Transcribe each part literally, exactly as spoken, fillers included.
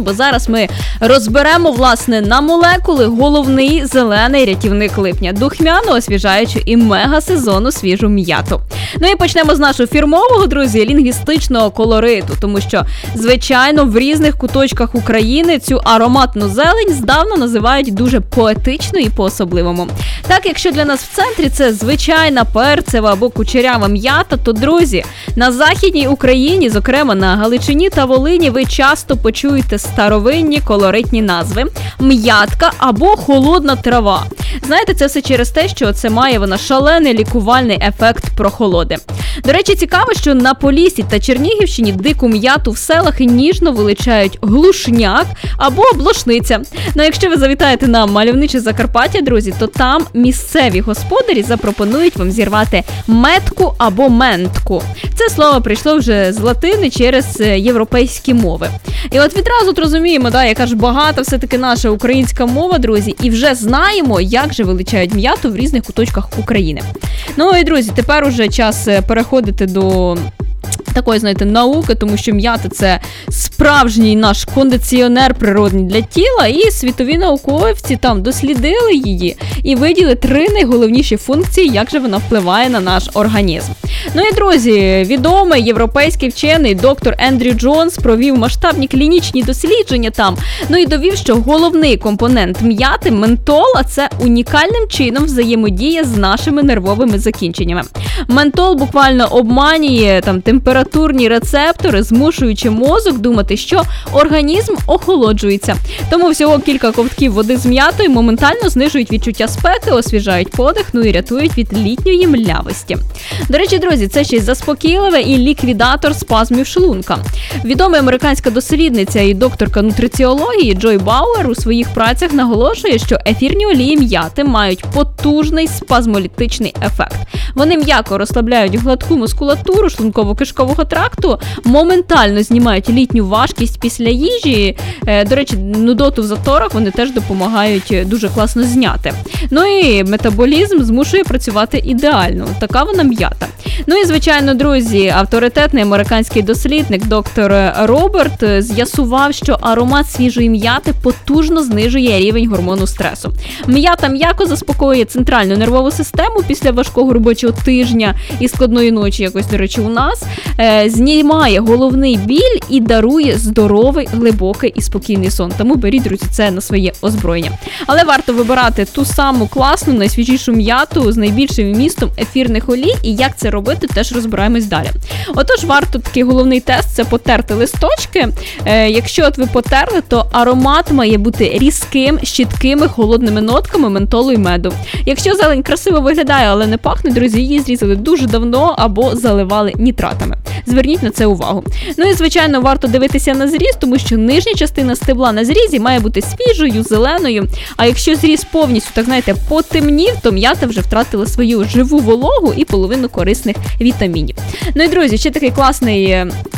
бо зараз ми розберемо, власне, на молекули головний зелений рятівник липня – духмяну, освіжаючу і мега-сезонну свіжу м'яту. Ну і почнемо з нашого фірмового, друзі, лінгвістичного колориту, тому що, звичайно, в різних куточках України цю ароматну зелень здавна називають дуже поетично і по-особливому. Так, якщо для нас в центрі це звичайна перцева або кучерява м'ята, то, друзі, на Західній Україні, зокрема на Галичині та Волині, ви часто почуєте старовинні колоритні назви – м'ятка або холодна трава. Знаєте, це все через те, що це має вона шалений лікувальний ефект прохолоди. До речі, цікаво, що на Поліссі та Чернігівщині дику м'яту в селах ніжно величають глушняк або блошниця. Ну, якщо ви завітаєте на мальовниче Закарпаття, друзі, то там місцеві господарі запропонують вам зірвати метку або ментку. Це слово прийшло вже з латини через європейські мови. І от відразу от розуміємо, да, яка ж багата все-таки наша українська мова, друзі, і вже знаємо, як же величають м'яту в різних куточках України. Ну і, друзі, тепер уже час переходити до такої, знаєте, науки, тому що м'ята – це справжній наш кондиціонер природний для тіла, і світові науковці там дослідили її і виділи три найголовніші функції, як же вона впливає на наш організм. Ну і, друзі, відомий європейський вчений доктор Ендрю Джонс провів масштабні клінічні дослідження там, ну і довів, що головний компонент м'яти – ментол, а це унікальним чином взаємодіє з нашими нервовими закінченнями. Ментол буквально обманює там температурні рецептори, змушуючи мозок думати, що організм охолоджується. Тому всього кілька ковтків води з м'ятою моментально знижують відчуття спеки, освіжають подих, ну і рятують від літньої млявості. До речі, друзі, це ще й заспокійливе і ліквідатор спазмів шлунка. Відома американська дослідниця і докторка нутриціології Джой Бауер у своїх працях наголошує, що ефірні олії м'яти мають потужний спазмолітичний ефект. Вони м'яко розслабляють гладку мускулатуру шлунково-кишкового тракту, моментально знімають літню важкість після їжі. До речі, нудоту в заторах вони теж допомагають дуже класно зняти. Ну і метаболізм змушує працювати ідеально. Така вона м'ята. Ну і, звичайно, друзі, авторитетний американський дослідник доктор Роберт з'ясував, що аромат свіжої м'яти потужно знижує рівень гормону стресу. М'ята м'яко заспокоює центральну нервову систему після важкого робочого тижня і складної ночі, якось, до речі, у нас, е, знімає головний біль і дарує здоровий, глибокий і спокійний сон. Тому беріть, друзі, це на своє озброєння. Але варто вибирати ту саму класну, найсвіжішу м'яту з найбільшим вмістом ефірних олій, і як це робити, теж розбираємось далі. Отож, варто такий головний тест – це потерти листочки. Е, якщо от ви потерли, то аромат має бути різким, з чіткими холодними нотками ментолу і меду. Якщо зелень красиво виглядає, але не пахне, друзі, її зрізали дуже давно або заливали нітратами. Зверніть на це увагу. Ну і, звичайно, варто дивитися на зріз, тому що нижня частина стебла на зрізі має бути свіжою, зеленою, а якщо зріз повністю, так знаєте, потемнів, то м'ята вже втратила свою живу вологу і половину корисних вітамінів. Ну і, друзі, ще такий класний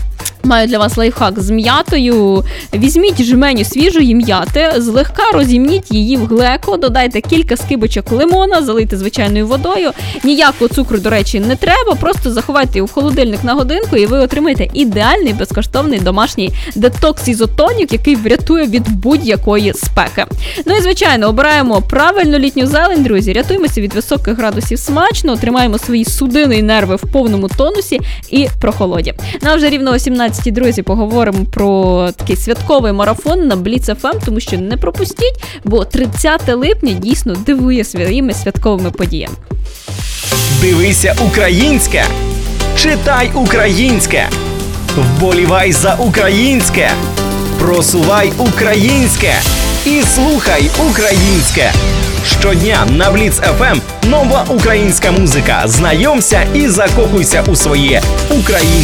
маю для вас лайфхак з м'ятою. Візьміть жменю свіжої м'яти, злегка розімніть її в глеко, додайте кілька скибочок лимона, залийте звичайною водою. Ніякого цукру, до речі, не треба, просто заховайте його в холодильник на годинку і ви отримаєте ідеальний безкоштовний домашній детокс-ізотонік, який врятує від будь-якої спеки. Ну і, звичайно, обираємо правильну літню зелень, друзі, рятуємося від високих градусів смачно, тримаємо свої судини і нерви в повному тонусі і прохолоді. Ну а вже рівно о сімнадцятій, друзі, поговоримо про такий святковий марафон на Бліц еф ем, тому що не пропустіть, бо тридцяте липня дійсно дивує своїми святковими подіями. Дивися українське, читай українське, вболівай за українське, просувай українське і слухай українське. Щодня на Бліц еф ем нова українська музика. Знайомся і закохуйся у своє українське.